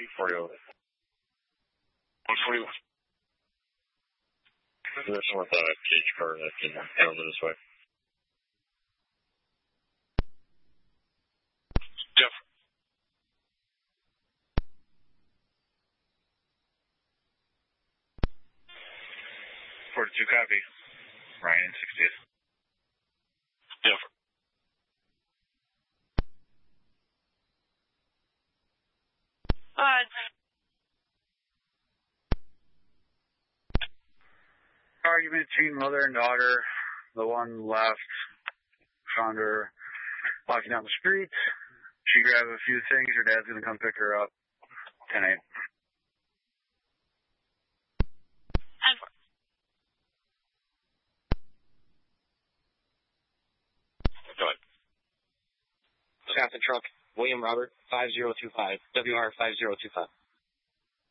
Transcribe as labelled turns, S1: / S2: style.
S1: 40 over. 141. Position with a cage car that can head over this way. Jeff. 42 copy. Ryan in 60th. Jeff. Argument between mother and daughter. The one left found her walking down the street. She grabbed a few things. Her dad's going to come pick her up. 10-8. Go ahead.
S2: Traffic truck, William Robert, 5025, WR 5025.